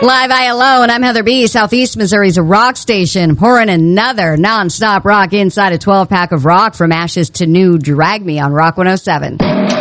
Live I Alone. I'm Heather B. Southeast Missouri's rock station, pouring another nonstop rock inside a 12-pack of rock from ashes to new. Drag Me on Rock 107.